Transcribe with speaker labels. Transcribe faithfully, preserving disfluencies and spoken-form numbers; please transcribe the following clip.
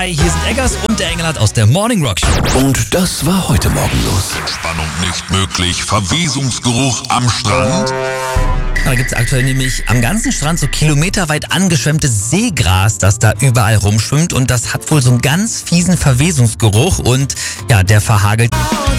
Speaker 1: Hi, hier sind Eggers und der Engelhardt aus der Morning Rock Show.
Speaker 2: Und das war heute Morgen los.
Speaker 3: Entspannung nicht möglich, Verwesungsgeruch am Strand.
Speaker 1: Da gibt es aktuell nämlich am ganzen Strand so kilometerweit angeschwemmtes Seegras, das da überall rumschwimmt. Und das hat wohl so einen ganz fiesen Verwesungsgeruch und ja, der verhagelt